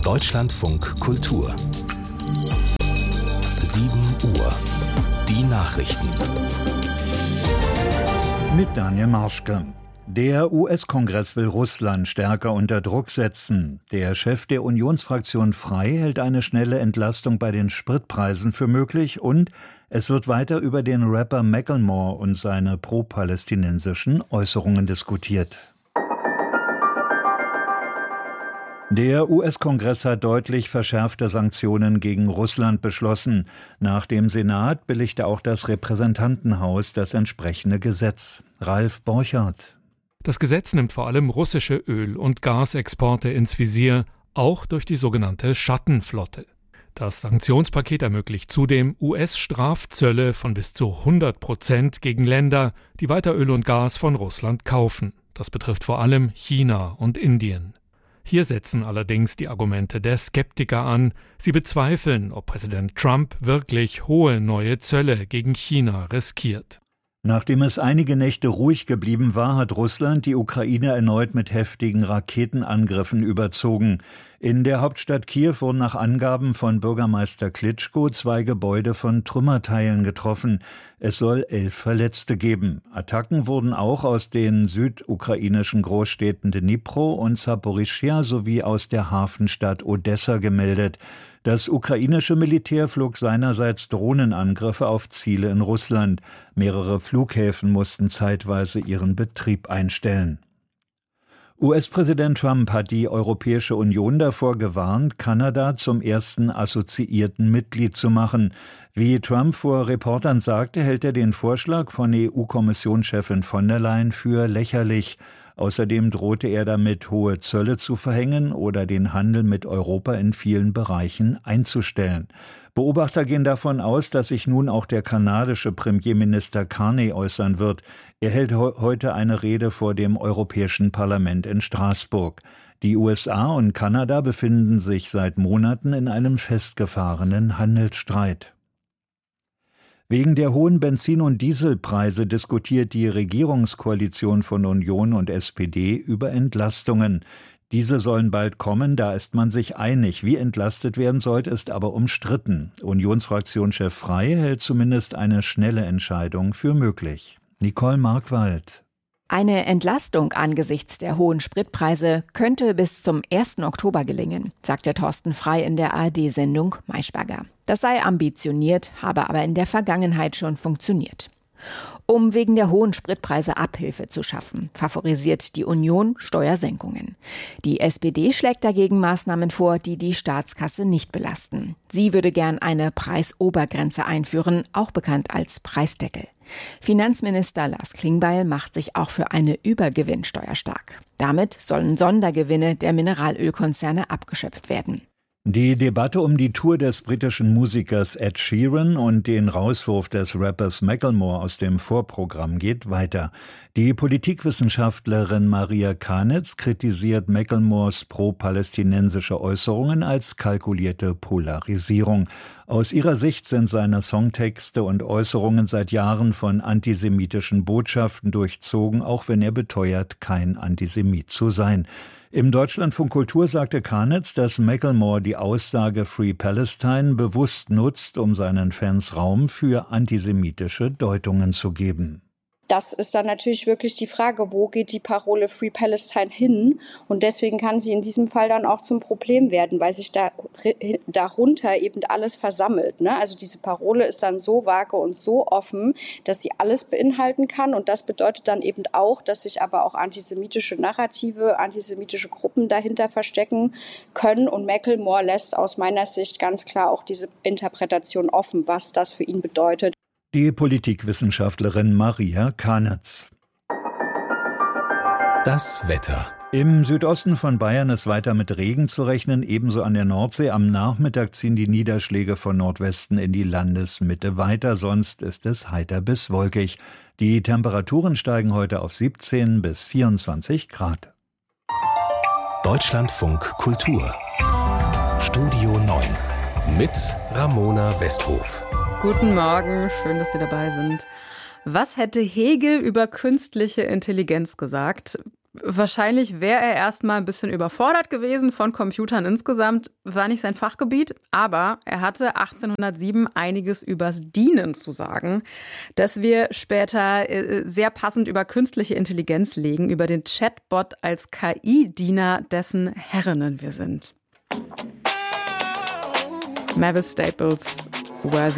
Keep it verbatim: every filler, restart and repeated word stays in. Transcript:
Deutschlandfunk Kultur. sieben Uhr. Die Nachrichten. Mit Daniel Marschke. Der U S-Kongress will Russland stärker unter Druck setzen. Der Chef der Unionsfraktion Frei hält eine schnelle Entlastung bei den Spritpreisen für möglich und es wird weiter über den Rapper Macklemore und seine pro-palästinensischen Äußerungen diskutiert. Der U S-Kongress hat deutlich verschärfte Sanktionen gegen Russland beschlossen. Nach dem Senat billigte auch das Repräsentantenhaus das entsprechende Gesetz. Ralf Borchardt. Das Gesetz nimmt vor allem russische Öl- und Gasexporte ins Visier, auch durch die sogenannte Schattenflotte. Das Sanktionspaket ermöglicht zudem U S-Strafzölle von bis zu hundert Prozent gegen Länder, die weiter Öl und Gas von Russland kaufen. Das betrifft vor allem China und Indien. Hier setzen allerdings die Argumente der Skeptiker an. Sie bezweifeln, ob Präsident Trump wirklich hohe neue Zölle gegen China riskiert. Nachdem es einige Nächte ruhig geblieben war, hat Russland die Ukraine erneut mit heftigen Raketenangriffen überzogen. In der Hauptstadt Kiew wurden nach Angaben von Bürgermeister Klitschko zwei Gebäude von Trümmerteilen getroffen. Es soll elf Verletzte geben. Attacken wurden auch aus den südukrainischen Großstädten Dnipro und Saporischschja sowie aus der Hafenstadt Odessa gemeldet. Das ukrainische Militär flog seinerseits Drohnenangriffe auf Ziele in Russland. Mehrere Flughäfen mussten zeitweise ihren Betrieb einstellen. U S-Präsident Trump hat die Europäische Union davor gewarnt, Kanada zum ersten assoziierten Mitglied zu machen. Wie Trump vor Reportern sagte, hält er den Vorschlag von E U-Kommissionschefin von der Leyen für lächerlich. Außerdem drohte er damit, hohe Zölle zu verhängen oder den Handel mit Europa in vielen Bereichen einzustellen. Beobachter gehen davon aus, dass sich nun auch der kanadische Premierminister Carney äußern wird. Er hält he- heute eine Rede vor dem Europäischen Parlament in Straßburg. Die U S A und Kanada befinden sich seit Monaten in einem festgefahrenen Handelsstreit. Wegen der hohen Benzin- und Dieselpreise diskutiert die Regierungskoalition von Union und S P D über Entlastungen. Diese sollen bald kommen, da ist man sich einig. Wie entlastet werden sollte, ist aber umstritten. Unionsfraktionschef Frei hält zumindest eine schnelle Entscheidung für möglich. Nicole Markwald. Eine Entlastung angesichts der hohen Spritpreise könnte bis zum ersten Oktober gelingen, sagte Thorsten Frei in der A R D-Sendung Maischberger. Das sei ambitioniert, habe aber in der Vergangenheit schon funktioniert. Um wegen der hohen Spritpreise Abhilfe zu schaffen, favorisiert die Union Steuersenkungen. Die S P D schlägt dagegen Maßnahmen vor, die die Staatskasse nicht belasten. Sie würde gern eine Preisobergrenze einführen, auch bekannt als Preisdeckel. Finanzminister Lars Klingbeil macht sich auch für eine Übergewinnsteuer stark. Damit sollen Sondergewinne der Mineralölkonzerne abgeschöpft werden. Die Debatte um die Tour des britischen Musikers Ed Sheeran und den Rauswurf des Rappers Macklemore aus dem Vorprogramm geht weiter. Die Politikwissenschaftlerin Maria Kanitz kritisiert Macklemores pro-palästinensische Äußerungen als kalkulierte Polarisierung. Aus ihrer Sicht sind seine Songtexte und Äußerungen seit Jahren von antisemitischen Botschaften durchzogen, auch wenn er beteuert, kein Antisemit zu sein. Im Deutschlandfunk Kultur sagte Kanitz, dass Macklemore die Aussage Free Palestine bewusst nutzt, um seinen Fans Raum für antisemitische Deutungen zu geben. Das ist dann natürlich wirklich die Frage, wo geht die Parole Free Palestine hin? Und deswegen kann sie in diesem Fall dann auch zum Problem werden, weil sich da, darunter eben alles versammelt. Ne? Also diese Parole ist dann so vage und so offen, dass sie alles beinhalten kann. Und das bedeutet dann eben auch, dass sich aber auch antisemitische Narrative, antisemitische Gruppen dahinter verstecken können. Und Macklemore lässt aus meiner Sicht ganz klar auch diese Interpretation offen, was das für ihn bedeutet. Die Politikwissenschaftlerin Maria Kanitz. Das Wetter. Im Südosten von Bayern ist weiter mit Regen zu rechnen, ebenso an der Nordsee. Am Nachmittag ziehen die Niederschläge von Nordwesten in die Landesmitte weiter, sonst ist es heiter bis wolkig. Die Temperaturen steigen heute auf siebzehn bis vierundzwanzig Grad. Deutschlandfunk Kultur. Studio neun mit Ramona Westhof. Guten Morgen, schön, dass Sie dabei sind. Was hätte Hegel über künstliche Intelligenz gesagt? Wahrscheinlich wäre er erstmal ein bisschen überfordert gewesen von Computern insgesamt, war nicht sein Fachgebiet, aber er hatte achtzehnhundertsieben einiges übers Dienen zu sagen, das wir später sehr passend über künstliche Intelligenz legen, über den Chatbot als K I-Diener, dessen Herrinnen wir sind. Mavis Staples, Worthy